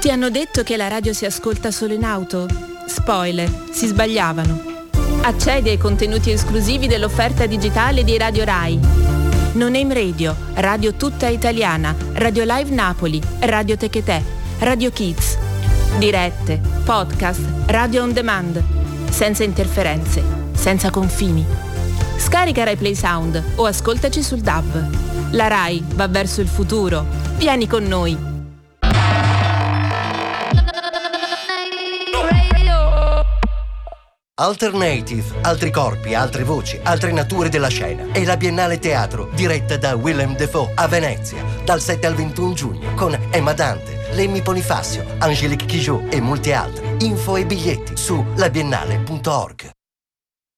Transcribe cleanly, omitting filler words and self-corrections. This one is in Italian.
Ti hanno detto che la radio si ascolta solo in auto? Spoiler, si sbagliavano. Accedi ai contenuti esclusivi dell'offerta digitale di Radio Rai. No Name Radio, Radio Tutta Italiana, Radio Live Napoli, Radio Techete, Radio Kids. Dirette, podcast, radio on demand. Senza interferenze, senza confini. Scarica Rai Play Sound o ascoltaci sul DAB. La Rai va verso il futuro. Vieni con noi. Alternative, altri corpi, altre voci, altre nature della scena. È la Biennale Teatro, diretta da Willem Dafoe a Venezia, dal 7 al 21 giugno, con Emma Dante, Lemmy Bonifacio, Angélique Kidjo e molti altri. Info e biglietti su labiennale.org.